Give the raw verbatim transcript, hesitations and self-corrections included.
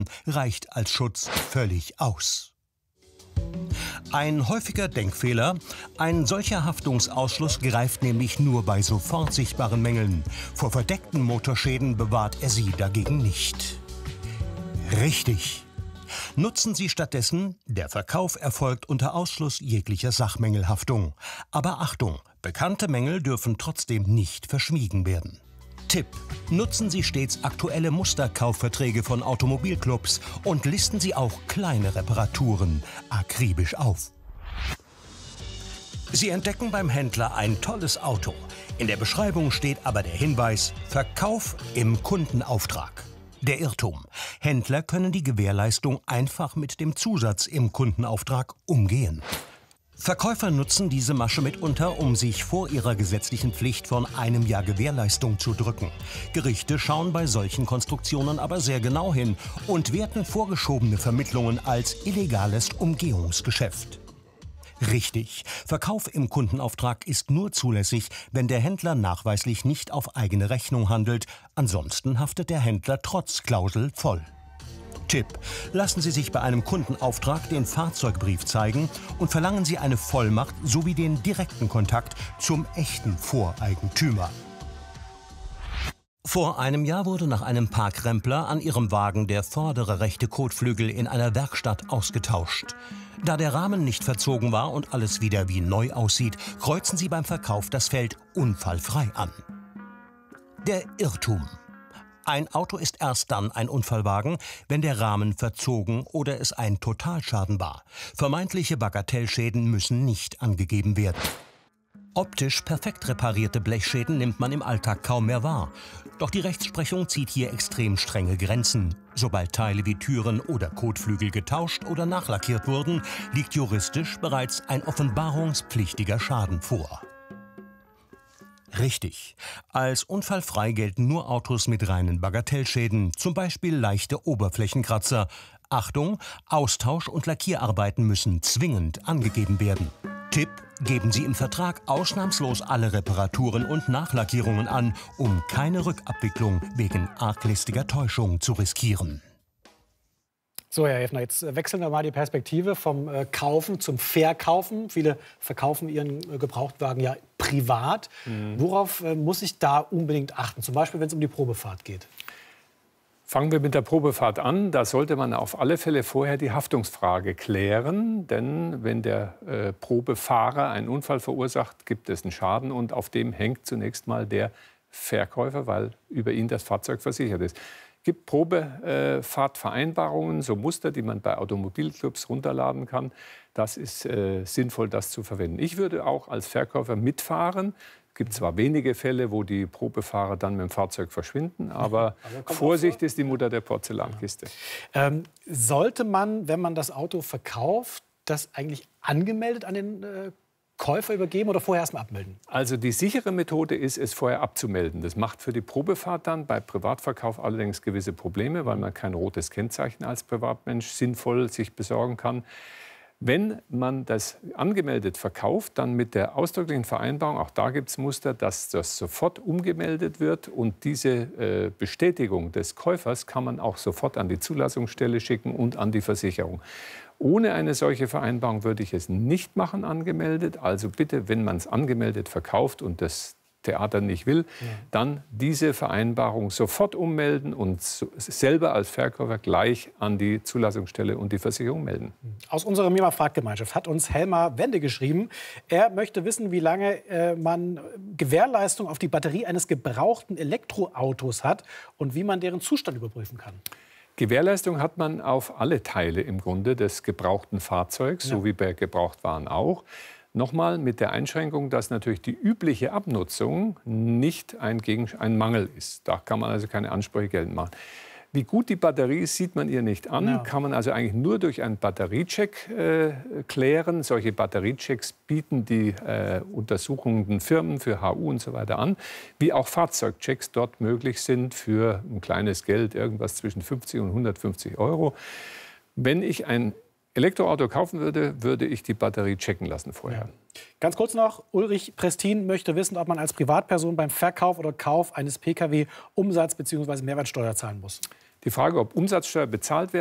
reicht als Schutz völlig aus. Ein häufiger Denkfehler: Ein solcher Haftungsausschluss greift nämlich nur bei sofort sichtbaren Mängeln. Vor verdeckten Motorschäden bewahrt er Sie dagegen nicht. Richtig. Nutzen Sie stattdessen: Der Verkauf erfolgt unter Ausschluss jeglicher Sachmängelhaftung. Aber Achtung, bekannte Mängel dürfen trotzdem nicht verschwiegen werden. Tipp: Nutzen Sie stets aktuelle Musterkaufverträge von Automobilclubs und listen Sie auch kleine Reparaturen akribisch auf. Sie entdecken beim Händler ein tolles Auto. In der Beschreibung steht aber der Hinweis: Verkauf im Kundenauftrag. Der Irrtum: Händler können die Gewährleistung einfach mit dem Zusatz im Kundenauftrag umgehen. Verkäufer nutzen diese Masche mitunter, um sich vor ihrer gesetzlichen Pflicht von einem Jahr Gewährleistung zu drücken. Gerichte schauen bei solchen Konstruktionen aber sehr genau hin und werten vorgeschobene Vermittlungen als illegales Umgehungsgeschäft. Richtig, Verkauf im Kundenauftrag ist nur zulässig, wenn der Händler nachweislich nicht auf eigene Rechnung handelt. Ansonsten haftet der Händler trotz Klausel voll. Tipp: Lassen Sie sich bei einem Kundenauftrag den Fahrzeugbrief zeigen und verlangen Sie eine Vollmacht sowie den direkten Kontakt zum echten Voreigentümer. Vor einem Jahr wurde nach einem Parkrempler an ihrem Wagen der vordere rechte Kotflügel in einer Werkstatt ausgetauscht. Da der Rahmen nicht verzogen war und alles wieder wie neu aussieht, kreuzen Sie beim Verkauf das Feld unfallfrei an. Der Irrtum: Ein Auto ist erst dann ein Unfallwagen, wenn der Rahmen verzogen oder es ein Totalschaden war. Vermeintliche Bagatellschäden müssen nicht angegeben werden. Optisch perfekt reparierte Blechschäden nimmt man im Alltag kaum mehr wahr. Doch die Rechtsprechung zieht hier extrem strenge Grenzen. Sobald Teile wie Türen oder Kotflügel getauscht oder nachlackiert wurden, liegt juristisch bereits ein offenbarungspflichtiger Schaden vor. Richtig. Als unfallfrei gelten nur Autos mit reinen Bagatellschäden, zum Beispiel leichte Oberflächenkratzer. Achtung, Austausch- und Lackierarbeiten müssen zwingend angegeben werden. Tipp: Geben Sie im Vertrag ausnahmslos alle Reparaturen und Nachlackierungen an, um keine Rückabwicklung wegen arglistiger Täuschung zu riskieren. So, Herr Häfner, jetzt wechseln wir mal die Perspektive vom äh, Kaufen zum Verkaufen. Viele verkaufen ihren äh, Gebrauchtwagen ja privat. Mhm. Worauf äh, muss ich da unbedingt achten? Zum Beispiel, wenn es um die Probefahrt geht. Fangen wir mit der Probefahrt an. Da sollte man auf alle Fälle vorher die Haftungsfrage klären. Denn wenn der äh, Probefahrer einen Unfall verursacht, gibt es einen Schaden. Und auf dem hängt zunächst mal der Verkäufer, weil über ihn das Fahrzeug versichert ist. Es gibt Probefahrtvereinbarungen, so Muster, die man bei Automobilclubs runterladen kann. Das ist äh, sinnvoll, das zu verwenden. Ich würde auch als Verkäufer mitfahren. Es gibt zwar wenige Fälle, wo die Probefahrer dann mit dem Fahrzeug verschwinden, aber, aber Vorsicht ist die Mutter der Porzellankiste. Ja. Ähm, sollte man, wenn man das Auto verkauft, das eigentlich angemeldet an den äh, Käufer übergeben oder vorher erst mal abmelden? Also die sichere Methode ist, es vorher abzumelden. Das macht für die Probefahrt dann bei Privatverkauf allerdings gewisse Probleme, weil man kein rotes Kennzeichen als Privatmensch sinnvoll sich besorgen kann. Wenn man das angemeldet verkauft, dann mit der ausdrücklichen Vereinbarung, auch da gibt es Muster, dass das sofort umgemeldet wird. Und diese äh, Bestätigung des Käufers kann man auch sofort an die Zulassungsstelle schicken und an die Versicherung. Ohne eine solche Vereinbarung würde ich es nicht machen, angemeldet. Also bitte, wenn man es angemeldet verkauft und das Theater nicht will, ja. dann diese Vereinbarung sofort ummelden und selber als Verkäufer gleich an die Zulassungsstelle und die Versicherung melden. Aus unserer Mima-Fragt-Gemeinschaft hat uns Helmar Wende geschrieben. Er möchte wissen, wie lange äh, man Gewährleistung auf die Batterie eines gebrauchten Elektroautos hat und wie man deren Zustand überprüfen kann. Gewährleistung hat man auf alle Teile im Grunde des gebrauchten Fahrzeugs, ja. so wie bei Gebrauchtwaren auch. Nochmal mit der Einschränkung, dass natürlich die übliche Abnutzung nicht ein, Gegen ein Mangel ist. Da kann man also keine Ansprüche geltend machen. Wie gut die Batterie ist, sieht man ihr nicht an. Ja. Kann man also eigentlich nur durch einen Batteriecheck äh, klären. Solche Batteriechecks bieten die äh, untersuchenden Firmen für H U und so weiter an. Wie auch Fahrzeugchecks dort möglich sind für ein kleines Geld, irgendwas zwischen fünfzig und hundertfünfzig Euro. Wenn ich ein Elektroauto kaufen würde, würde ich die Batterie checken lassen vorher. Ja. Ganz kurz noch, Ulrich Prestin möchte wissen, ob man als Privatperson beim Verkauf oder Kauf eines Pkw Umsatz- bzw. Mehrwertsteuer zahlen muss. Die Frage, ob Umsatzsteuer bezahlt werden